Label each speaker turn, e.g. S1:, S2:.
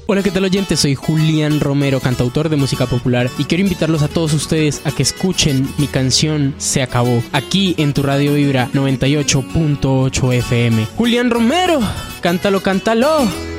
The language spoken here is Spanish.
S1: Hola, ¿qué tal oyentes? Soy Julián Romero, cantautor de música popular, y quiero invitarlos a todos ustedes a que escuchen mi canción Se Acabó, aquí en tu Radio Vibra 98.8 FM. Julián Romero, cántalo, cántalo.